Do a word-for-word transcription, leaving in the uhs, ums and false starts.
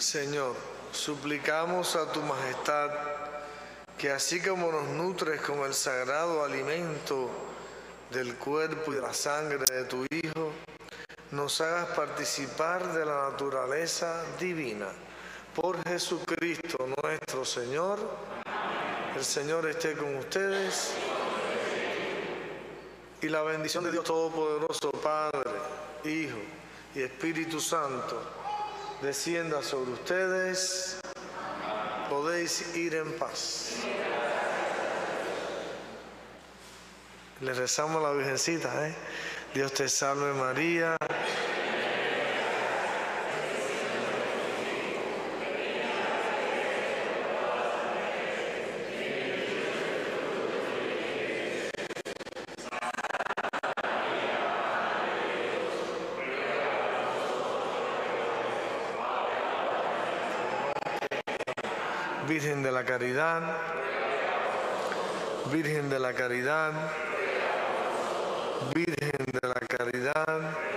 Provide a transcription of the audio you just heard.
Señor, suplicamos a tu majestad que así como nos nutres con el sagrado alimento del cuerpo y de la sangre de tu Hijo, nos hagas participar de la naturaleza divina. Por Jesucristo nuestro Señor. El Señor esté con ustedes. Y la bendición de Dios Todopoderoso, Padre, Hijo y Espíritu Santo, descienda sobre ustedes. Podéis ir en paz. Le rezamos a la Virgencita, ¿eh? Dios te salve María. Virgen de la Caridad, Virgen de la Caridad, Virgen de la Caridad.